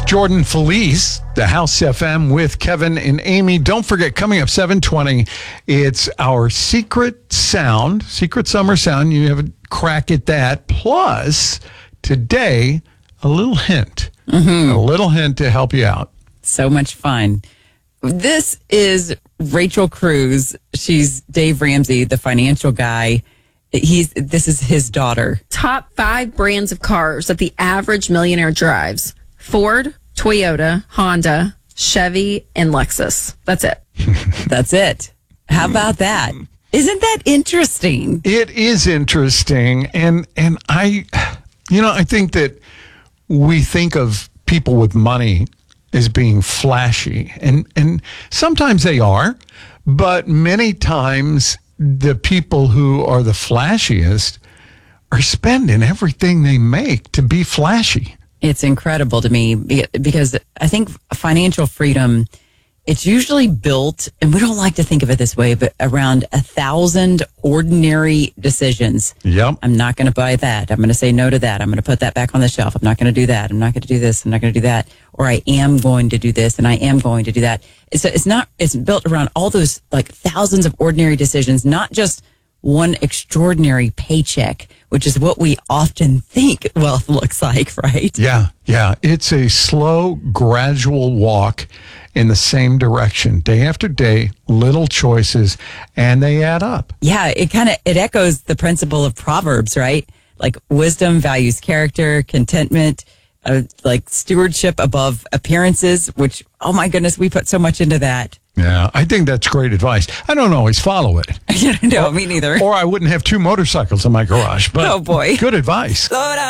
Jordan Felice, the House FM with Kevin and Amy. Don't forget, coming up 7:20, it's our secret summer sound. You have a crack at that. Plus, today, a little hint. A little hint to help you out. So much fun. This is Rachel Cruz. She's Dave Ramsey, the financial guy. This is his daughter. Top 5 brands of cars that the average millionaire drives: Ford, Toyota, Honda, Chevy, and Lexus. That's it. That's it. How about that? Isn't that interesting? It is interesting. And I think that we think of people with money as being flashy. And sometimes they are, but many times the people who are the flashiest are spending everything they make to be flashy. It's incredible to me because I think financial freedom, it's usually built, and we don't like to think of it this way, but around 1,000 ordinary decisions. Yep. I'm not going to buy that. I'm going to say no to that. I'm going to put that back on the shelf. I'm not going to do that. I'm not going to do this. I'm not going to do that. Or I am going to do this and I am going to do that. It's built around all those like thousands of ordinary decisions, not just one extraordinary paycheck, which is what we often think wealth looks like, right? Yeah. It's a slow, gradual walk in the same direction, day after day, little choices, and they add up. Yeah, it echoes the principle of Proverbs, right? Like wisdom values character, contentment, like stewardship above appearances, which, oh my goodness, we put so much into that. Yeah, I think that's great advice. I don't always follow it. No, me neither. Or I wouldn't have 2 motorcycles in my garage. But oh boy. Good advice. Slow it up.